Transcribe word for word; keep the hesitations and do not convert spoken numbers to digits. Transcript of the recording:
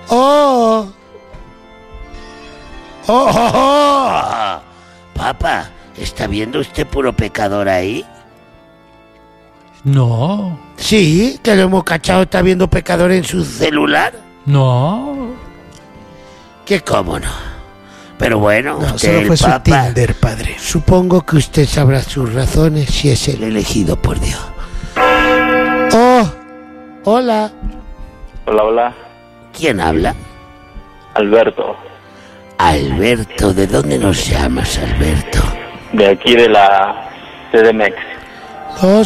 ¡Oh! ¡Oh! oh, oh. Papá, ¿está viendo usted puro pecador ahí? No. Sí, que lo hemos cachado, está viendo pecador en su celular. No. Que cómo no. Pero bueno, No, usted, solo fue el su Papa, Tinder, padre. supongo que usted sabrá sus razones si es el elegido por Dios. ¡Oh! Hola. Hola, hola. ¿Quién habla? Alberto, Alberto, ¿de dónde nos llamas, Alberto? de aquí de la C D M X. No,